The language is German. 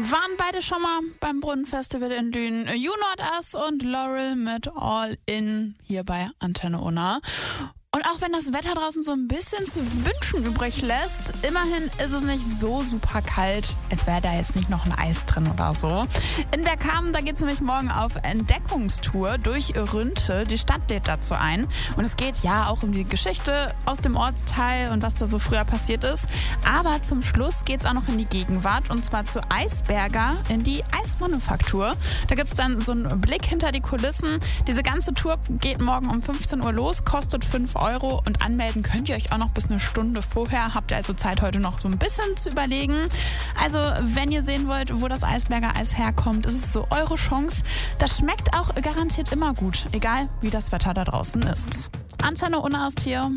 Waren beide schon mal beim Brunnenfestival in Dünen. You Not Us und Laurel mit All In hier bei Antenne Unna. Und auch wenn das Wetter draußen so ein bisschen zu wünschen übrig lässt, immerhin ist es nicht so super kalt, als wäre da jetzt nicht noch ein Eis drin oder so. In Bergkamen, da geht es nämlich morgen auf Entdeckungstour durch Rünte. Die Stadt lädt dazu ein. Und es geht ja auch um die Geschichte aus dem Ortsteil und was da so früher passiert ist. Aber zum Schluss geht es auch noch in die Gegenwart, und zwar zu Eisberger in die Eismanufaktur. Da gibt es dann so einen Blick hinter die Kulissen. Diese ganze Tour geht morgen um 15 Uhr los, kostet 5 € und anmelden könnt ihr euch auch noch bis eine Stunde vorher. Habt ihr also Zeit, heute noch so ein bisschen zu überlegen. Also, wenn ihr sehen wollt, wo das Eisberger Eis herkommt, ist es so eure Chance. Das schmeckt auch garantiert immer gut, egal wie das Wetter da draußen ist. Antenne Unna ist hier.